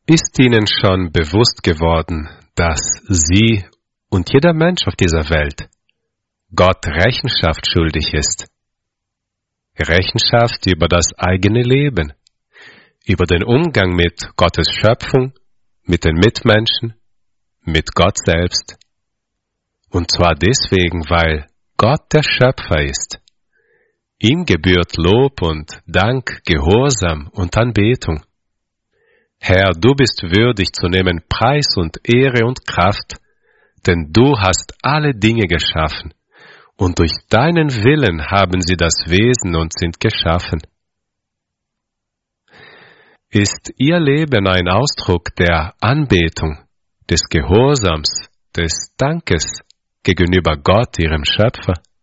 Ist Ihnen schon bewusst geworden, dass Sie und jeder Mensch auf dieser Welt Gott Rechenschaft schuldig ist? Rechenschaft über das eigene Leben, über den Umgang mit Gottes Schöpfung, mit den Mitmenschen, mit Gott selbst. Und zwar deswegen, weil Gott der Schöpfer ist. Ihm gebührt Lob und Dank, Gehorsam und Anbetung. Herr, du bist würdig zu nehmen Preis und Ehre und Kraft, denn du hast alle Dinge geschaffen, und durch deinen Willen haben sie das Wesen und sind geschaffen. Ist Ihr Leben ein Ausdruck der Anbetung, des Gehorsams, des Dankes gegenüber Gott, Ihrem Schöpfer?